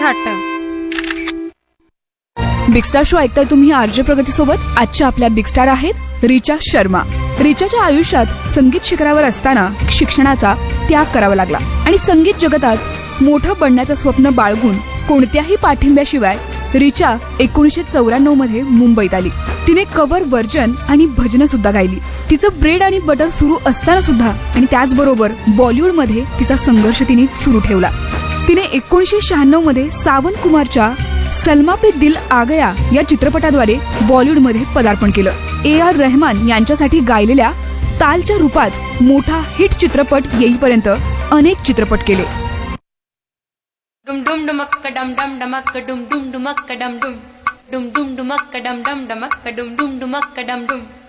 थाट. Big star show ऐकताय तुम्ही RJ प्रगती सोबत. आजच्या आपल्या बिग स्टार आहेत रिचा शर्मा. रिचाच्या आयुष्यात संगीत शिखरावर असताना शिक्षणाचा त्याग करावा लागला आणि संगीत जगतात मोठं बनण्याचं स्वप्न बाळगून कोणत्याही पाठिंब्याशिवाय रिचा 1994 मध्ये मुंबईत आली. तिने कव्हर वर्जन आणि भजनं सुद्धा गायली. तिचं ब्रेड आणि बटर सुरू असताना सुद्धा आणि त्याचबरोबर बॉलिवूडमध्ये तिचा संघर्ष तिने सुरू ठेवला. तिने 1996 मध्ये सावंत कुमारच्या सलमा पे दिल आ गया या चित्रपटाद्वारे बॉलिवूडमध्ये पदार्पण केलं. AR रहमान यांच्यासाठी गायलेल्या तालच्या रूपात मोठा हिट चित्रपट येईपर्यंत अनेक चित्रपट केले. डुम डुम डुमक्क डम डम डमक्क डुम डुम डुमक्क डम डुम डुम डुम डुमक्क डम डम डमक्क डुम डुम डुमक्क डम डुम.